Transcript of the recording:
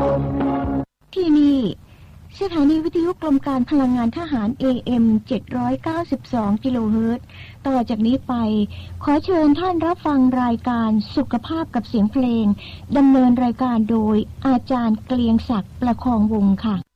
ที่นี่สถานีวิทยุกรมการพลังงานทหาร AM 792 กิโลเฮิรตซ์ต่อจากนี้ไปขอเชิญท่านรับฟังรายการสุขภาพกับเสียงเพลงดำเนินรายการโดยอาจารย์เกลียงศักดิ์ประคองวงศ์ค่ะ